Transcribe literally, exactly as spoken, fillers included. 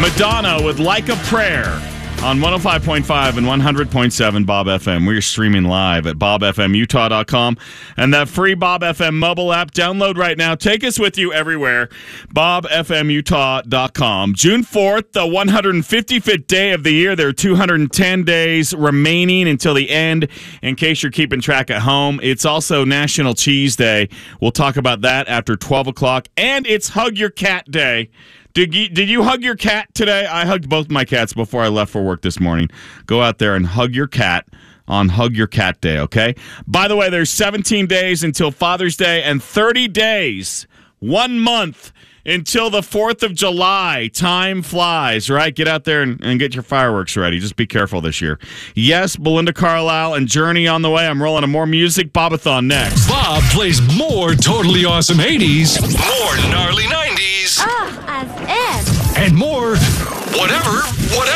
Madonna with Like a Prayer on one oh five point five and one hundred point seven Bob F M. We're streaming live at bob f m utah dot com and that free Bob F M mobile app. Download right now. Take us with you everywhere. bob f m utah dot com. June fourth, the one hundred fifty-fifth day of the year. There are two hundred ten days remaining until the end, in case you're keeping track at home. It's also National Cheese Day. We'll talk about that after twelve o'clock. And it's Hug Your Cat Day. Did you, did you hug your cat today? I hugged both my cats before I left for work this morning. Go out there and hug your cat on Hug Your Cat Day, okay? By the way, there's seventeen days until Father's Day and thirty days, one month, until the fourth of July. Time flies, right? Get out there and, and get your fireworks ready. Just be careful this year. Yes, Belinda Carlisle and Journey on the way. I'm rolling a more music. Bobathon next. Bob plays more totally awesome eighties, more gnarly nineties, Ah, as if. and more whatever, whatever.